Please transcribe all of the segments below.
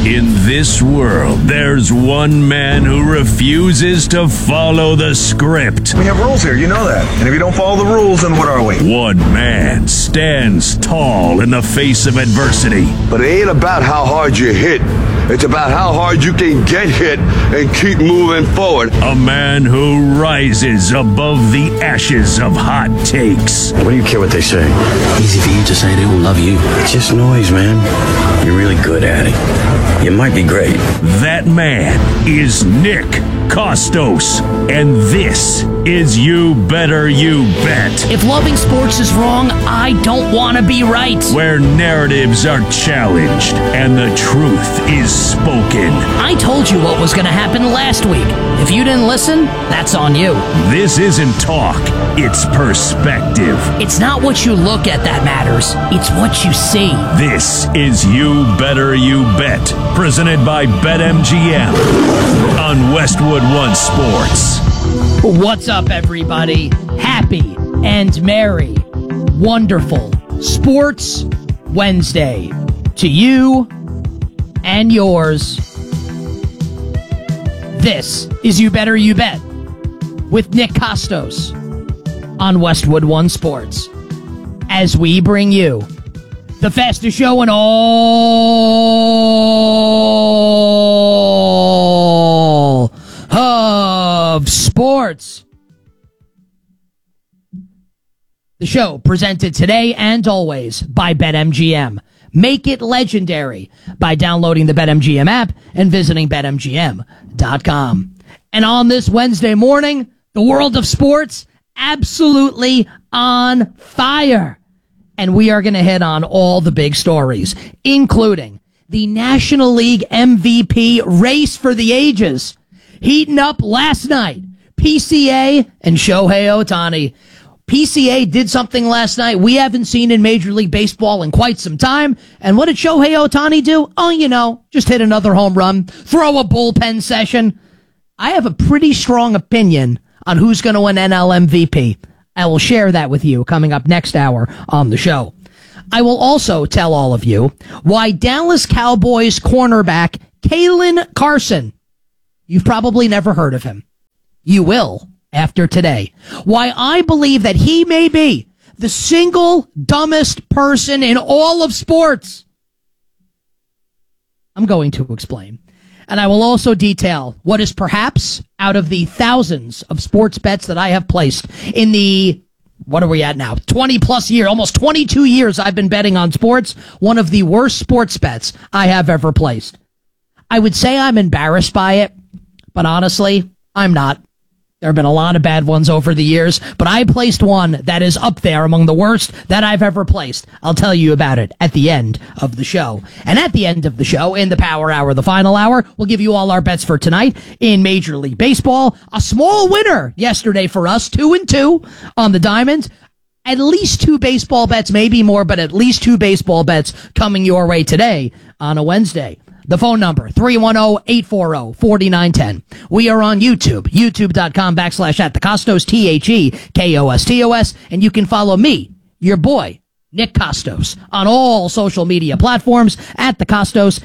In this world, there's one man who refuses to follow the script. We have rules here, you know that. And if you don't follow the rules, then what are we? One man stands tall in the face of adversity. But it ain't about how hard you hit. It's about how hard you can get hit and keep moving forward. A man who rises above the ashes of hot takes. What do you care what they say? Easy for you to say they will love you. It's just noise, man. You're really good at it. You might be great. That man is Nick Kostos, and this is You Better You Bet. If loving sports is wrong, I don't want to be right. Where narratives are challenged and the truth is spoken. I told you what was going to happen last week. If you didn't listen, that's on you. This isn't talk, it's perspective. It's not what you look at that matters. It's what you see. This is You Better You Bet, presented by BetMGM on Westwood One Sports. What's up, everybody? Happy and merry, wonderful Sports Wednesday to you and yours. This is You Better You Bet with Nick Kostos on Westwood One Sports, as we bring you the fastest show in all of sports. The show presented today and always by BetMGM. Make it legendary by downloading the BetMGM app and visiting BetMGM.com. And on this Wednesday morning, the world of sports absolutely on fire. And we are going to hit on all the big stories, including the National League MVP race for the ages. Heating up last night, PCA and Shohei Ohtani. PCA did something last night we haven't seen in Major League Baseball in quite some time. And what did Shohei Ohtani do? Oh, you know, just hit another home run, throw a bullpen session. I have a pretty strong opinion on who's going to win NL MVP. I will share that with you coming up next hour on the show. I will also tell all of you why Dallas Cowboys cornerback Kalen Carson, you've probably never heard of him. You will after today. Why I believe that he may be the single dumbest person in all of sports. I'm going to explain. And I will also detail what is perhaps, out of the thousands of sports bets that I have placed in the, what are we at now? 20 plus years, almost 22 years I've been betting on sports. One of the worst sports bets I have ever placed. I would say I'm embarrassed by it, but honestly, I'm not. There have been a lot of bad ones over the years, but I placed one that is up there among the worst that I've ever placed. I'll tell you about it at the end of the show. And at the end of the show, in the Power Hour, the final hour, we'll give you all our bets for tonight in Major League Baseball. A small winner yesterday for us, 2-2 on the Diamonds. At least 2 baseball bets, maybe more, but at least 2 baseball bets coming your way today on a Wednesday. The phone number, 310-840-4910. We are on YouTube, youtube.com/@thekostos, TheKostos, and you can follow me, your boy, Nick Kostos, on all social media platforms at @thekostos,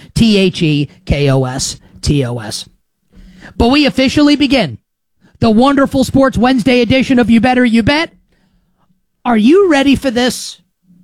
TheKostos. But we officially begin the wonderful Sports Wednesday edition of You Better You Bet. Are you ready for this?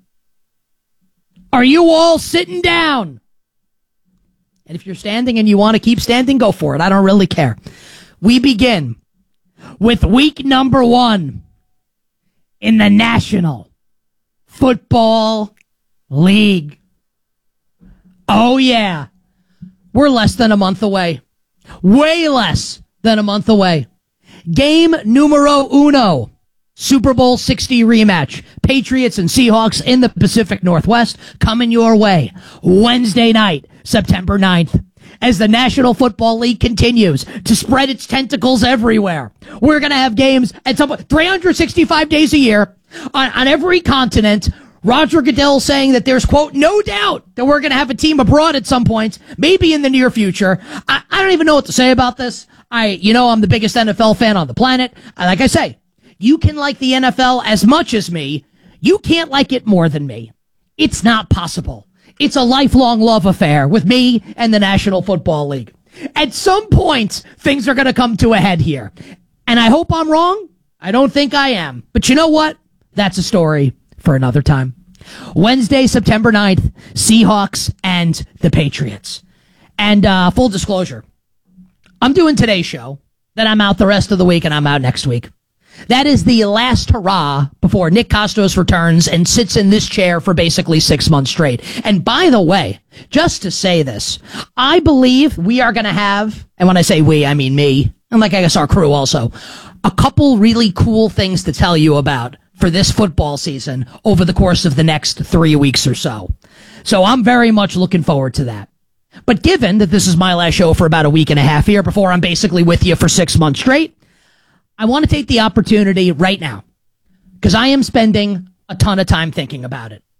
Are you all sitting down? And if you're standing and you want to keep standing, go for it. I don't really care. We begin with week number 1 in the National Football League. Oh, yeah. We're less than a month away. Way less than a month away. Game numero uno. Super Bowl 60 rematch. Patriots and Seahawks in the Pacific Northwest coming your way Wednesday night, September 9th. As the National Football League continues to spread its tentacles everywhere. We're going to have games at some 365 days a year on every continent. Roger Goodell saying that there's, quote, no doubt that we're going to have a team abroad at some point, maybe in the near future. I don't even know what to say about this. I'm the biggest NFL fan on the planet. Like I say, you can like the NFL as much as me. You can't like it more than me. It's not possible. It's a lifelong love affair with me and the National Football League. At some point, things are going to come to a head here. And I hope I'm wrong. I don't think I am. But you know what? That's a story for another time. Wednesday, September 9th, Seahawks and the Patriots. And full disclosure, I'm doing today's show, then I'm out the rest of the week, and I'm out next week. That is the last hurrah before Nick Kostos returns and sits in this chair for basically 6 months straight. And by the way, just to say this, I believe we are going to have, and when I say we, I mean me, and like I guess our crew also, a couple really cool things to tell you about for this football season over the course of the next 3 weeks or so. So I'm very much looking forward to that. But given that this is my last show for about a week and a half here before I'm basically with you for 6 months straight, I want to take the opportunity right now because I am spending a ton of time thinking about it.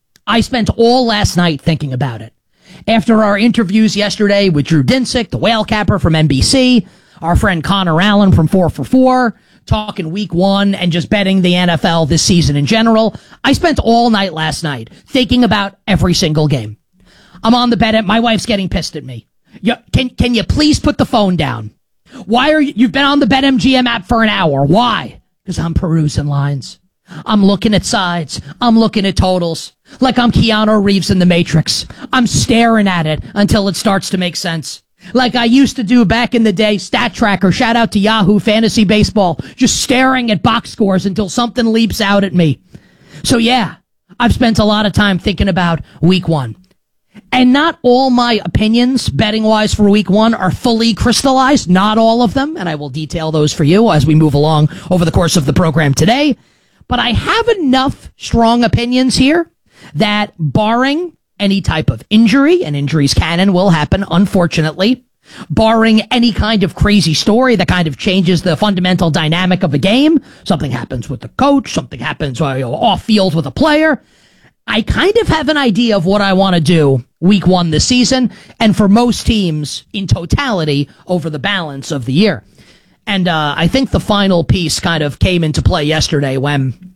I spent all last night thinking about it. After our interviews yesterday with Drew Dinsick, the whale capper from NBC, our friend Connor Allen from 4 for 4, talking week 1 and just betting the NFL this season in general, I spent all night last night thinking about every single game. I'm on the bet. My wife's getting pissed at me. Can you please put the phone down? Why are you've been on the BetMGM app for an hour? Why? Because I'm perusing lines. I'm looking at sides. I'm looking at totals. Like I'm Keanu Reeves in The Matrix. I'm staring at it until it starts to make sense. Like I used to do back in the day, Stat Tracker, shout out to Yahoo Fantasy Baseball, just staring at box scores until something leaps out at me. So yeah, I've spent a lot of time thinking about week 1. And not all my opinions, betting-wise, for week 1 are fully crystallized. Not all of them, and I will detail those for you as we move along over the course of the program today. But I have enough strong opinions here that barring any type of injury, and injuries can and will happen, unfortunately, barring any kind of crazy story that kind of changes the fundamental dynamic of a game, something happens with the coach, something happens off-field with a player, I kind of have an idea of what I want to do week 1 this season and for most teams in totality over the balance of the year. And I think the final piece kind of came into play yesterday when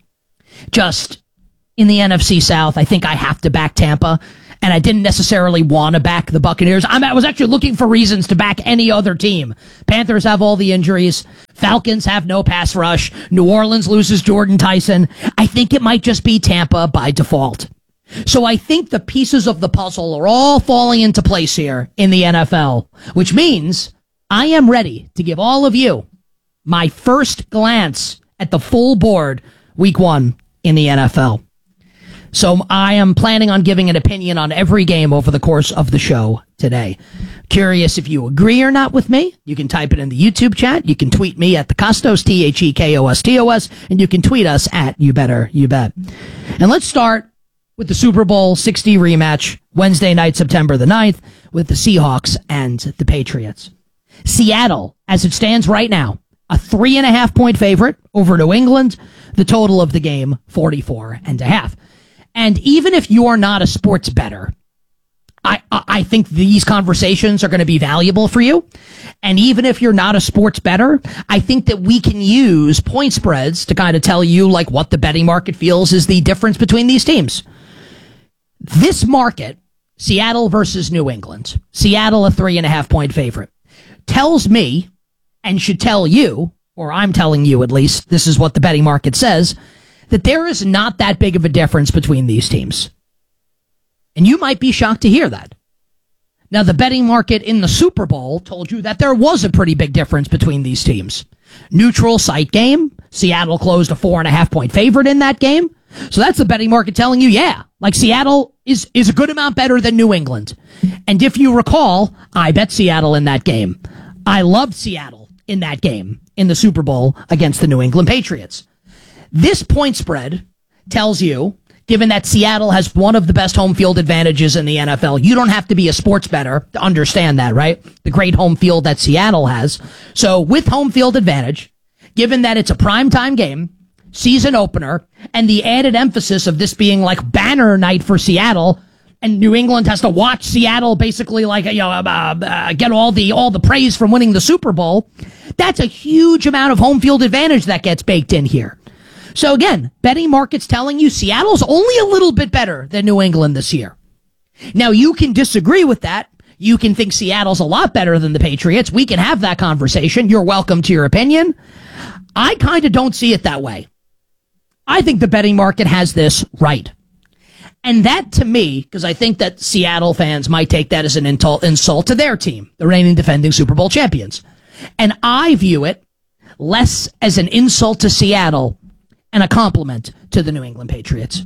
just in the NFC South, I think I have to back Tampa. And I didn't necessarily want to back the Buccaneers. I was actually looking for reasons to back any other team. Panthers have all the injuries. Falcons have no pass rush. New Orleans loses Jordan Tyson. I think it might just be Tampa by default. So I think the pieces of the puzzle are all falling into place here in the NFL, which means I am ready to give all of you my first glance at the full board week 1 in the NFL. So I am planning on giving an opinion on every game over the course of the show today. Curious if you agree or not with me. You can type it in the YouTube chat. You can tweet me at the Kostos, TheKostos, and you can tweet us at You Better You Bet. And let's start with the Super Bowl 60 rematch Wednesday night, September the 9th, with the Seahawks and the Patriots. Seattle, as it stands right now, a 3.5-point favorite over New England. The total of the game, 44.5. And even if you're not a sports bettor, I think these conversations are going to be valuable for you. And even if you're not a sports bettor, I think that we can use point spreads to kind of tell you like what the betting market feels is the difference between these teams. This market, Seattle versus New England, Seattle a 3.5-point favorite, tells me and should tell you, or I'm telling you at least, this is what the betting market says, that there is not that big of a difference between these teams. And you might be shocked to hear that. Now, the betting market in the Super Bowl told you that there was a pretty big difference between these teams. Neutral site game. Seattle closed a 4.5-point favorite in that game. So that's the betting market telling you, yeah, like Seattle is a good amount better than New England. And if you recall, I bet Seattle in that game. I loved Seattle in that game in the Super Bowl against the New England Patriots. This point spread tells you, given that Seattle has one of the best home field advantages in the NFL, you don't have to be a sports bettor to understand that, right? The great home field that Seattle has. So with home field advantage, given that it's a primetime game, season opener, and the added emphasis of this being like banner night for Seattle, and New England has to watch Seattle basically like, get all the praise from winning the Super Bowl, that's a huge amount of home field advantage that gets baked in here. So again, betting markets telling you Seattle's only a little bit better than New England this year. Now, you can disagree with that. You can think Seattle's a lot better than the Patriots. We can have that conversation. You're welcome to your opinion. I kind of don't see it that way. I think the betting market has this right. And that, to me, because I think that Seattle fans might take that as an insult to their team, the reigning defending Super Bowl champions. And I view it less as an insult to Seattle and a compliment to the New England Patriots.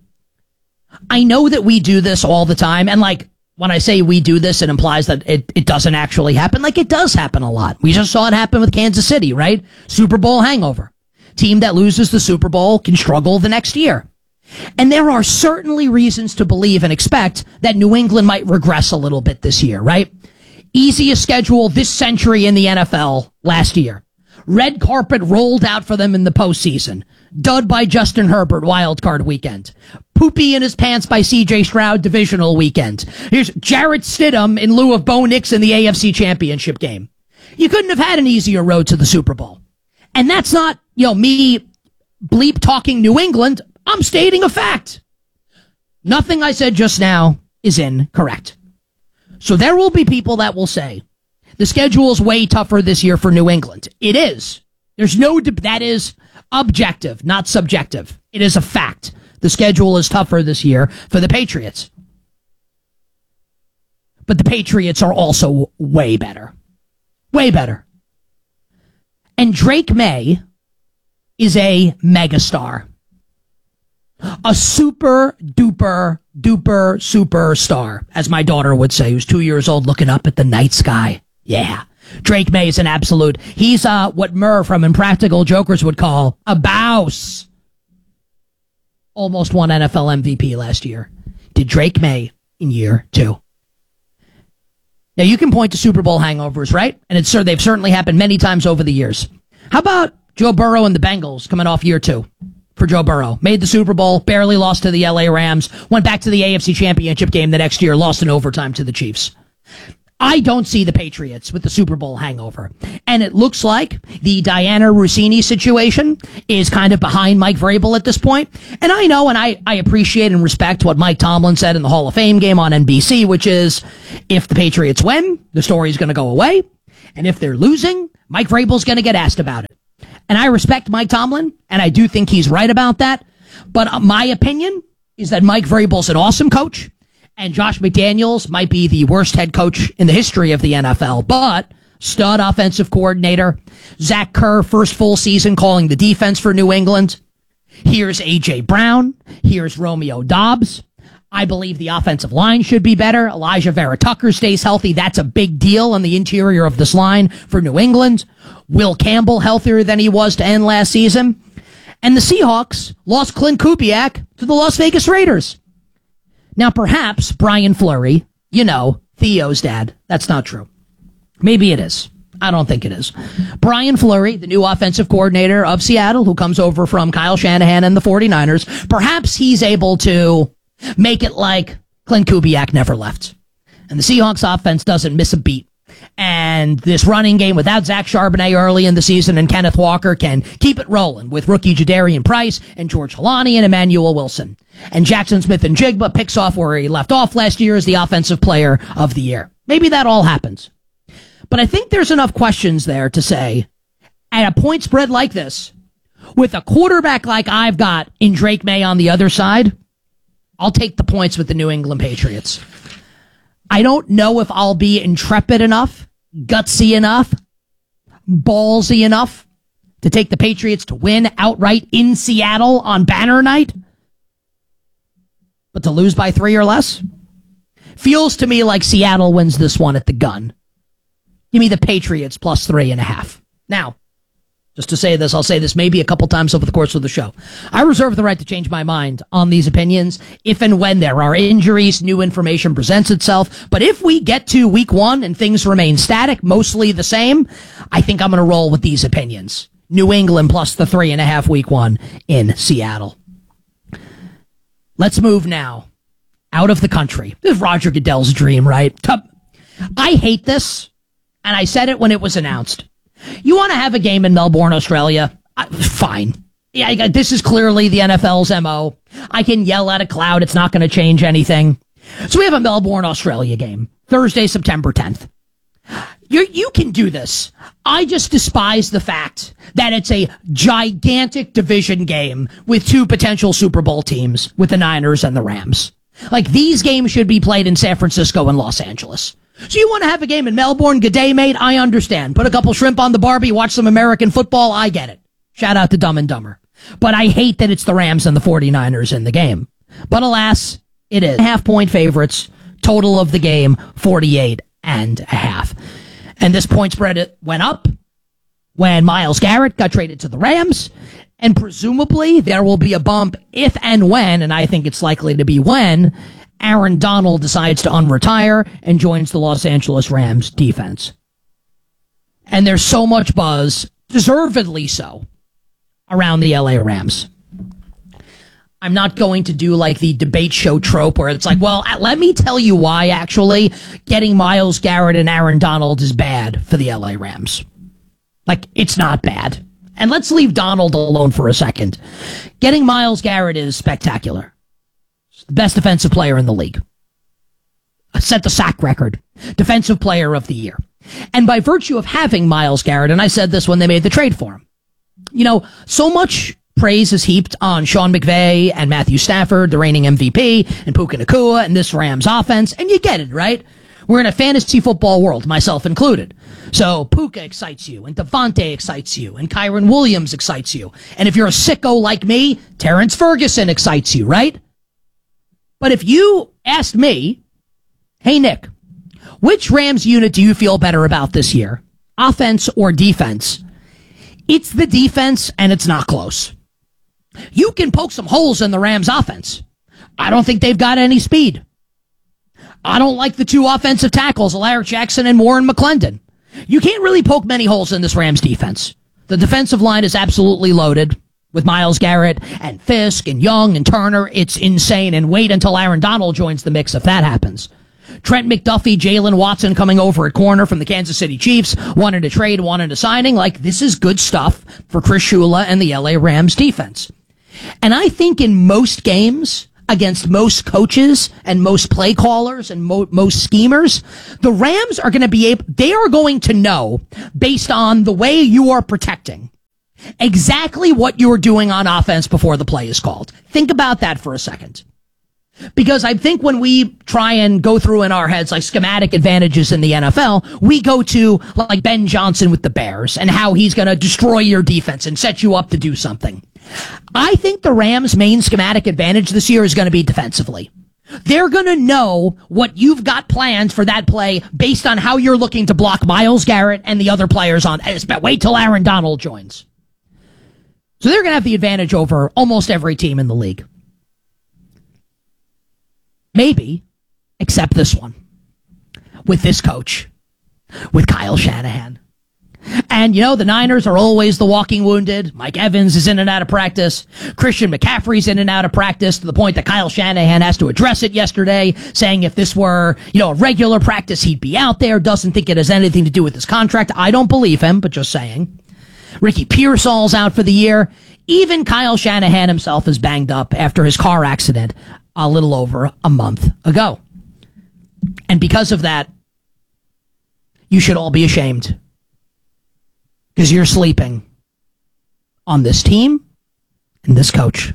I know that we do this all the time, and like, when I say we do this, it implies that it doesn't actually happen. Like, it does happen a lot. We just saw it happen with Kansas City, right? Super Bowl hangover. Team that loses the Super Bowl can struggle the next year. And there are certainly reasons to believe and expect that New England might regress a little bit this year, right? Easiest schedule this century in the NFL last year. Red carpet rolled out for them in the postseason. Dud by Justin Herbert wild card weekend. Poopy in his pants by C.J. Stroud divisional weekend. Here's Jarrett Stidham in lieu of Bo Nix in the AFC Championship game. You couldn't have had an easier road to the Super Bowl. And that's not, me bleep talking New England. I'm stating a fact. Nothing I said just now is incorrect. So there will be people that will say the schedule is way tougher this year for New England. It is. There's no, that is objective, not subjective. It is a fact. The schedule is tougher this year for the Patriots. But the Patriots are also way better. Way better. And Drake May is a megastar. A super duper duper superstar, as my daughter would say, who's 2 years old looking up at the night sky. Yeah. Drake May is an absolute. He's what Murr from Impractical Jokers would call a bouse. Almost won NFL MVP last year. Did Drake May in year 2. Now, you can point to Super Bowl hangovers, right? And they've certainly happened many times over the years. How about Joe Burrow and the Bengals coming off year 2 for Joe Burrow? Made the Super Bowl, barely lost to the LA Rams, went back to the AFC Championship game the next year, lost in overtime to the Chiefs. I don't see the Patriots with the Super Bowl hangover. And it looks like the Diana Rossini situation is kind of behind Mike Vrabel at this point. And I know, and I appreciate and respect what Mike Tomlin said in the Hall of Fame game on NBC, which is, if the Patriots win, the story's going to go away. And if they're losing, Mike Vrabel's going to get asked about it. And I respect Mike Tomlin, and I do think he's right about that. But my opinion is that Mike Vrabel's an awesome coach. And Josh McDaniels might be the worst head coach in the history of the NFL, but stud offensive coordinator. Zach Kerr, first full season calling the defense for New England. Here's A.J. Brown. Here's Romeo Doubs. I believe the offensive line should be better. Elijah Vera Tucker stays healthy. That's a big deal on the interior of this line for New England. Will Campbell healthier than he was to end last season. And the Seahawks lost Clint Kubiak to the Las Vegas Raiders. Now, perhaps Brian Fleury, Theo's dad. That's not true. Maybe it is. I don't think it is. Brian Fleury, the new offensive coordinator of Seattle, who comes over from Kyle Shanahan and the 49ers, perhaps he's able to make it like Clint Kubiak never left. And the Seahawks offense doesn't miss a beat. And this running game without Zach Charbonnet early in the season and Kenneth Walker can keep it rolling with rookie Jadarian Price and George Halani and Emmanuel Wilson. And Jackson Smith and Jigba picks off where he left off last year as the offensive player of the year. Maybe that all happens. But I think there's enough questions there to say, at a point spread like this, with a quarterback like I've got in Drake May on the other side, I'll take the points with the New England Patriots. I don't know if I'll be intrepid enough, gutsy enough, ballsy enough to take the Patriots to win outright in Seattle on banner night. But to lose by 3 or less feels to me like Seattle wins this one at the gun. Give me the Patriots plus 3.5. Now, just to say this, I'll say this maybe a couple times over the course of the show. I reserve the right to change my mind on these opinions if and when there are injuries, new information presents itself. But if we get to week 1 and things remain static, mostly the same, I think I'm going to roll with these opinions. New England plus the 3.5 week 1 in Seattle. Let's move now out of the country. This is Roger Goodell's dream, right? I hate this, and I said it when it was announced. You want to have a game in Melbourne, Australia? Fine. Yeah, this is clearly the NFL's MO. I can yell at a cloud. It's not going to change anything. So we have a Melbourne, Australia game, Thursday, September 10th. You can do this. I just despise the fact that it's a gigantic division game with two potential Super Bowl teams, with the Niners and the Rams. Like, these games should be played in San Francisco and Los Angeles. So you want to have a game in Melbourne? Good day, mate. I understand. Put a couple shrimp on the Barbie, watch some American football. I get it. Shout out to Dumb and Dumber. But I hate that it's the Rams and the 49ers in the game. But alas, it is. Half-point favorites. Total of the game, 48.5. And this point spread went up when Myles Garrett got traded to the Rams. And presumably there will be a bump if and when, and I think it's likely to be when, Aaron Donald decides to unretire and joins the Los Angeles Rams defense. And there's so much buzz, deservedly so, around the LA Rams. I'm not going to do like the debate show trope where it's like, well, let me tell you why actually getting Myles Garrett and Aaron Donald is bad for the LA Rams. Like, it's not bad. And let's leave Donald alone for a second. Getting Myles Garrett is spectacular. The best defensive player in the league. Set the sack record. Defensive player of the year. And by virtue of having Myles Garrett, and I said this when they made the trade for him, you know, so much praise is heaped on Sean McVay and Matthew Stafford, the reigning MVP, and Puka Nacua and this Rams offense, and you get it, right? We're in a fantasy football world, myself included. So Puka excites you, and Devontae excites you, and Kyron Williams excites you. And if you're a sicko like me, Terrence Ferguson excites you, right? But if you asked me, hey, Nick, which Rams unit do you feel better about this year? Offense or defense? It's the defense, and it's not close. You can poke some holes in the Rams offense. I don't think they've got any speed. I don't like the two offensive tackles, Alaric Jackson and Warren McClendon. You can't really poke many holes in this Rams defense. The defensive line is absolutely loaded with Myles Garrett and Fisk and Young and Turner. It's insane, and wait until Aaron Donald joins the mix if that happens. Trent McDuffie, Jalen Watson coming over at corner from the Kansas City Chiefs, wanted to trade, wanted a signing. Like, this is good stuff for Chris Shula and the LA Rams defense. And I think in most games, against most coaches and most play callers and most schemers, the Rams are going to be able, they are going to know, based on the way you are protecting, exactly what you're doing on offense before the play is called. Think about that for a second. Because I think when we try and go through in our heads like schematic advantages in the NFL, we go to like Ben Johnson with the Bears and how he's going to destroy your defense and set you up to do something. I think the Rams' main schematic advantage this year is going to be defensively. They're going to know what you've got planned for that play based on how you're looking to block Myles Garrett and the other players on. Wait till Aaron Donald joins. So they're going to have the advantage over almost every team in the league. Maybe, except this one, with this coach, with Kyle Shanahan. And, you know, the Niners are always the walking wounded. Mike Evans is in and out of practice. Christian McCaffrey's in and out of practice to the point that Kyle Shanahan has to address it yesterday, saying if this were, you know, a regular practice, he'd be out there, doesn't think it has anything to do with his contract. I don't believe him, but just saying. Ricky Pearsall's out for the year. Even Kyle Shanahan himself is banged up after his car accident a little over a month ago. And because of that, you should all be ashamed. Because you're sleeping on this team and this coach.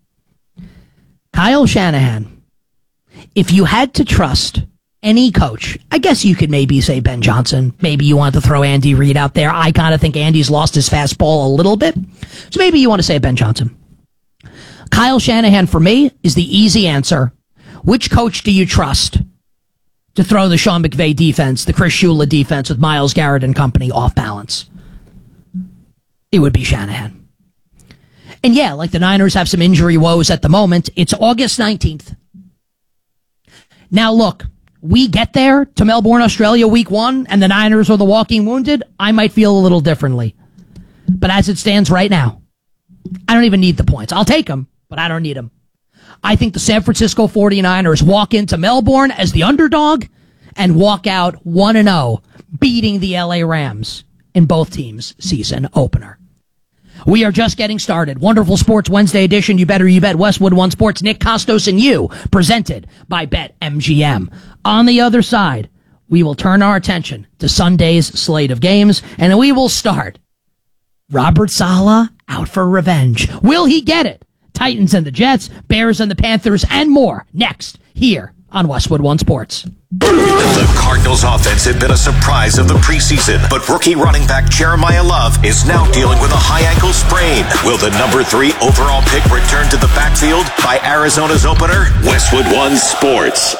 Kyle Shanahan, if you had to trust any coach, I guess you could maybe say Ben Johnson. Maybe you want to throw Andy Reid out there. I kind of think Andy's lost his fastball a little bit. So maybe you want to say Ben Johnson. Kyle Shanahan, for me, is the easy answer. Which coach do you trust to throw the Sean McVay defense, the Chris Shula defense with Myles Garrett and company off balance? It would be Shanahan. And yeah, like the Niners have some injury woes at the moment. It's August 19th. Now look, we get there to Melbourne, Australia, week 1, and the Niners are the walking wounded, I might feel a little differently. But as it stands right now, I don't even need the points. I'll take them, but I don't need them. I think the San Francisco 49ers walk into Melbourne as the underdog and walk out 1-0, beating the LA Rams in both teams' season opener. We are just getting started. Wonderful Sports Wednesday edition. You Better You Bet. Westwood One Sports. Nick Costos and you. Presented by BetMGM. On the other side, we will turn our attention to Sunday's slate of games, and we will start. Robert Saleh out for revenge. Will he get it? Titans and the Jets, Bears and the Panthers, and more next here on Westwood One Sports. The Cardinals offense had been a surprise of the preseason, but rookie running back Jeremiah Love is now dealing with a high ankle sprain. Will the number 3 overall pick return to the backfield by Arizona's opener? Westwood One Sports.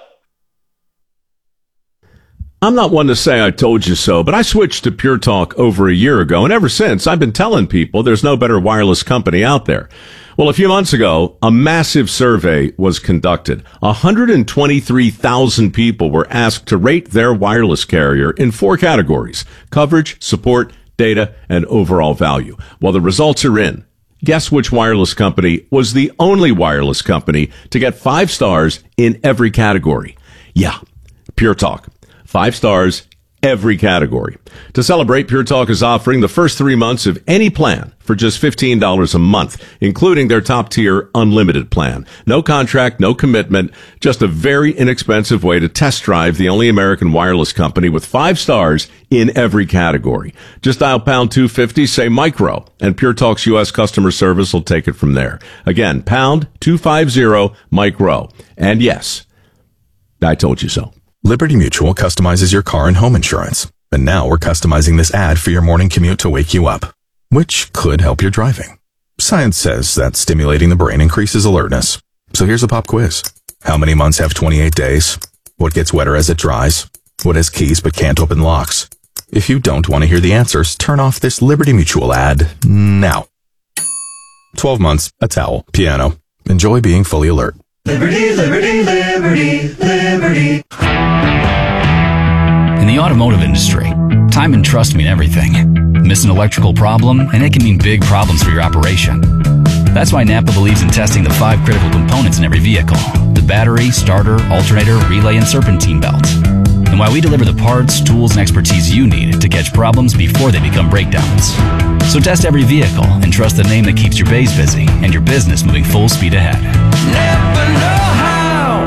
I'm not one to say I told you so, but I switched to Pure Talk over a year ago, and ever since I've been telling people there's no better wireless company out there. Well, a few months ago, a massive survey was conducted. 123,000 people were asked to rate their wireless carrier in 4 categories: coverage, support, data, and overall value. Well, the results are in. Guess which wireless company was the only wireless company to get 5 stars in every category? Yeah, Pure Talk. 5 stars, every category. To celebrate, Pure Talk is offering the first 3 months of any plan for just $15 a month, including their top-tier unlimited plan. No contract, no commitment, just a very inexpensive way to test drive the only American wireless company with 5 stars in every category. Just dial pound 250, say micro, and Pure Talk's U.S. customer service will take it from there. Again, pound 250 micro. And yes, I told you so. Liberty Mutual customizes your car and home insurance. And now we're customizing this ad for your morning commute to wake you up, which could help your driving. Science says that stimulating the brain increases alertness. So here's a pop quiz. How many months have 28 days? What gets wetter as it dries? What has keys but can't open locks? If you don't want to hear the answers, turn off this Liberty Mutual ad now. 12 months, a towel, piano. Enjoy being fully alert. Liberty, liberty, liberty, liberty. In the automotive industry, time and trust mean everything. Miss an electrical problem, and it can mean big problems for your operation. That's why Napa believes in testing the 5 critical components in every vehicle: the battery, starter, alternator, relay, and serpentine belt. And why we deliver the parts, tools, and expertise you need to catch problems before they become breakdowns. So test every vehicle and trust the name that keeps your bays busy and your business moving full speed ahead. Never know how.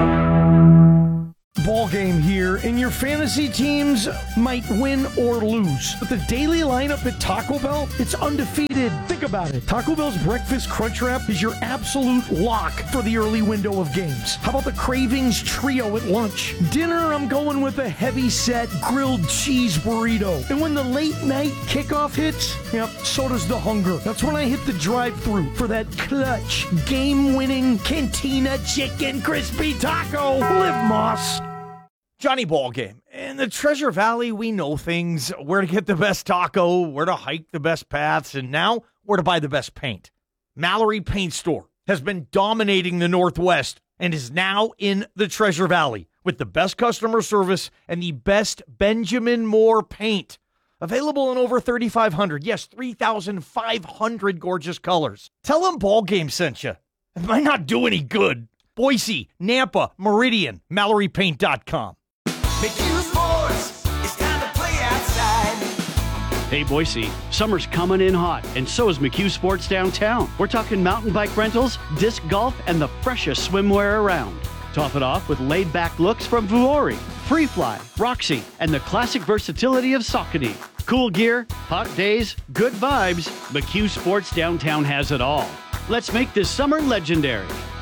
Ball game here, and your fantasy teams might win or lose. But the daily lineup at Taco Bell, it's undefeated. Think about it. Taco Bell's Breakfast Crunch Wrap is your absolute lock for the early window of games. How about the Cravings Trio at lunch? Dinner, I'm going with a heavy-set grilled cheese burrito. And when the late-night kickoff hits, yep, so does the hunger. That's when I hit the drive-thru for that clutch, game-winning Cantina Chicken Crispy Taco. Live Moss. Johnny Ballgame. In the Treasure Valley, we know things, where to get the best taco, where to hike the best paths, and now where to buy the best paint. Mallory Paint Store has been dominating the Northwest and is now in the Treasure Valley with the best customer service and the best Benjamin Moore paint. Available in over 3,500, yes, 3,500 gorgeous colors. Tell them Ballgame sent you. It might not do any good. Boise, Nampa, Meridian, MalloryPaint.com. McHugh Sports, it's time to play outside. Hey Boise, summer's coming in hot, and so is McHugh Sports downtown. We're talking mountain bike rentals, disc golf, and the freshest swimwear around. Top it off with laid-back looks from Vuori, Freefly, Roxy, and the classic versatility of Saucony. Cool gear, hot days, good vibes, McHugh Sports downtown has it all. Let's make this summer legendary.